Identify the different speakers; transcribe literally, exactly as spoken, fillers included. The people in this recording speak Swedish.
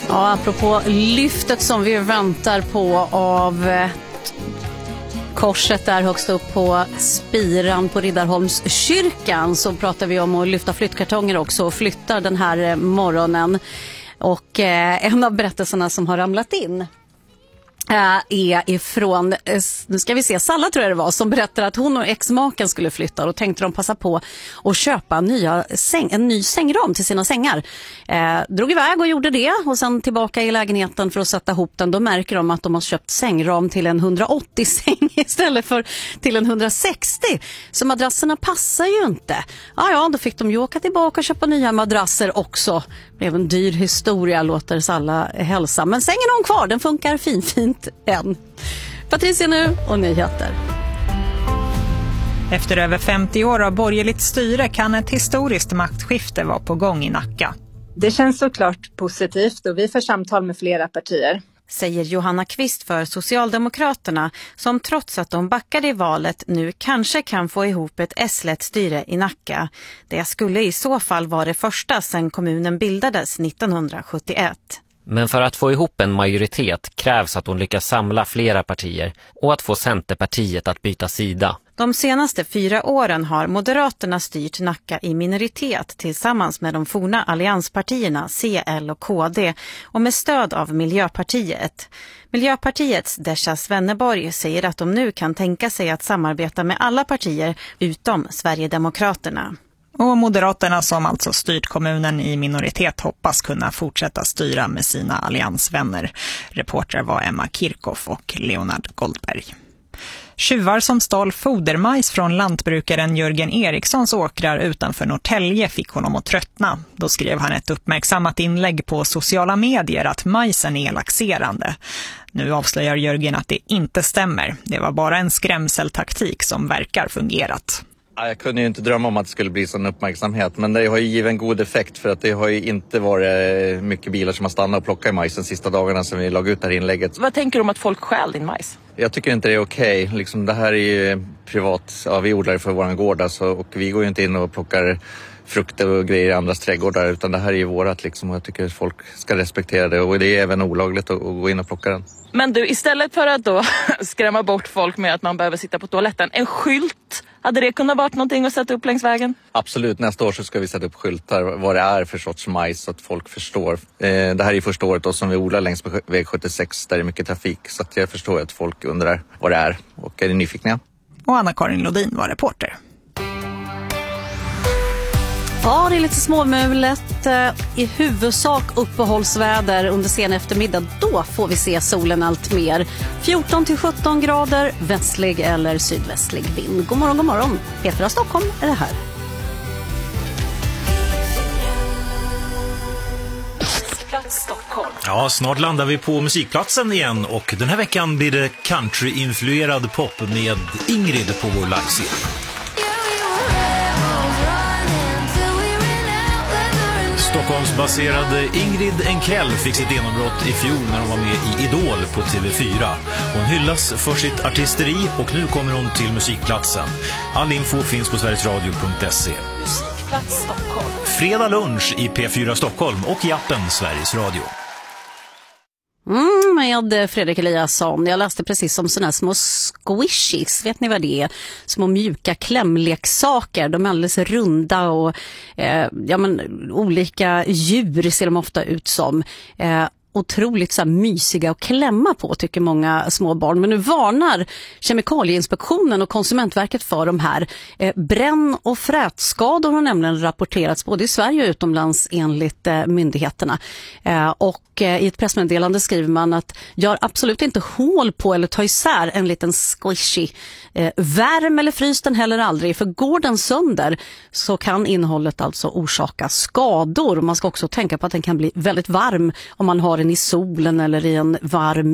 Speaker 1: Ja, apropå lyftet som vi väntar på av korset där högst upp på spiran på Riddarholmskyrkan, så pratar vi om att lyfta flyttkartonger också och flyttar den här morgonen. Och eh, en av berättelserna som har ramlat in är ifrån, nu ska vi se, Salla tror jag det var, som berättar att hon och ex-maken skulle flytta, och tänkte de passa på att köpa nya säng, en ny sängram till sina sängar. Eh, drog iväg och gjorde det, och sen tillbaka i lägenheten för att sätta ihop den. Då märker de att de har köpt sängram till en hundraåttio säng istället för till en hundrasextio. Så madrasserna passar ju inte. Ja, ja, då fick de ju åka tillbaka och köpa nya madrasser också. Det blev en dyr historia, låter Salla hälsa. Men sängen är hon kvar, den funkar fin, fint än. Patricia nu och nyheter.
Speaker 2: Efter över femtio år av borgerligt styre kan ett historiskt maktskifte vara på gång i Nacka.
Speaker 3: Det känns såklart positivt, och vi för samtal med flera partier.
Speaker 2: Säger Johanna Kvist för Socialdemokraterna, som trots att de backade i valet nu kanske kan få ihop ett S-lett styre i Nacka. Det skulle i så fall vara det första sedan kommunen bildades nittonhundrasjuttioett.
Speaker 4: Men för att få ihop en majoritet krävs att hon lyckas samla flera partier och att få Centerpartiet att byta sida.
Speaker 2: De senaste fyra åren har Moderaterna styrt Nacka i minoritet tillsammans med de forna allianspartierna C L och K D och med stöd av Miljöpartiet. Miljöpartiets Desha Svenneborg säger att de nu kan tänka sig att samarbeta med alla partier utom Sverigedemokraterna.
Speaker 5: Och Moderaterna, som alltså styrt kommunen i minoritet, hoppas kunna fortsätta styra med sina alliansvänner. Reportrar var Emma Kirchhoff och Leonard Goldberg. Tjuvar som stal fodermajs från lantbrukaren Jörgen Erikssons åkrar utanför Norrtälje fick honom att tröttna. Då skrev han ett uppmärksammat inlägg på sociala medier att majsen är laxerande. Nu avslöjar Jörgen att det inte stämmer. Det var bara en skrämseltaktik som verkar fungerat.
Speaker 6: Jag kunde ju inte drömma om att det skulle bli sån uppmärksamhet, men det har ju givit en god effekt, för att det har ju inte varit mycket bilar som har stannat och plockat i majsen sista dagarna som vi lagade ut det här inlägget.
Speaker 7: Vad tänker du om att folk stjäl din majs?
Speaker 6: Jag tycker inte det är okej. Okay. Liksom, det här är ju privat, ja, vi odlar för våran gård alltså, och vi går ju inte in och plockar frukter och grejer i andras trädgårdar, utan det här är ju vårat liksom, och jag tycker att folk ska respektera det, och det är även olagligt att, att gå in och plocka den.
Speaker 7: Men du, istället för att då skrämma bort folk med att man behöver sitta på toaletten, en skylt, hade det kunnat vara någonting att sätta upp längs vägen?
Speaker 6: Absolut, nästa år så ska vi sätta upp skyltar vad det är för sorts majs så att folk förstår. Eh, det här är första året då som vi odlar längs väg sjuttiosex där det är mycket trafik, så att jag förstår att folk undrar vad det är och är nyfikna.
Speaker 5: Och Anna-Karin Lodin var reporter.
Speaker 1: Ja, det är lite småmulet. I huvudsak uppehållsväder under sen eftermiddag. Då får vi se solen allt mer. fjorton till sjutton grader, västlig eller sydvästlig vind. God morgon, god morgon. P fyra Stockholm är det här.
Speaker 8: Stockholm. Ja, snart landar vi på musikplatsen igen, och den här veckan blir det country-influerad pop med Ingrid på vår livescen. Stockholmsbaserade Ingrid Enkrell fick sitt genombrott i fjol när hon var med i Idol på T V fyra. Hon hyllas för sitt artisteri, och nu kommer hon till musikplatsen. All info finns på sverigesradio punkt se.
Speaker 7: Musikplats Stockholm.
Speaker 8: Fredag lunch i P fyra Stockholm och i appen Sveriges Radio.
Speaker 1: Mm, med Fredrik Eliasson. Jag läste precis om såna här små squishies. Vet ni vad det är? Små mjuka klämleksaker. De är alldeles runda och eh, ja, men, olika djur ser de ofta ut som. Eh, otroligt så här mysiga att klämma på, tycker många små barn. Men nu varnar Kemikalieinspektionen och Konsumentverket för de här. Eh, bränn- och frätskador har nämligen rapporterats både i Sverige och utomlands enligt eh, myndigheterna. Eh, och eh, i ett pressmeddelande skriver man att gör absolut inte hål på eller ta isär en liten squishy. Eh, värm eller frys den heller aldrig, för går den sönder så kan innehållet alltså orsaka skador. Man ska också tänka på att den kan bli väldigt varm om man har den i solen eller i en varm